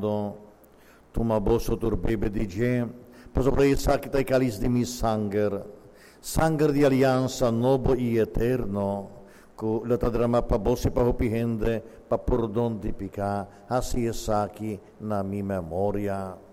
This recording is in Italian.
quando tu ma bosso turbebe di ge, per sopra i sacchi dai calici di mi sanger di alianza nobo e eterno, cu la tadrama pa bossi pa hopihende, pa purdon di pica, hasi e sacchi na mi memoria.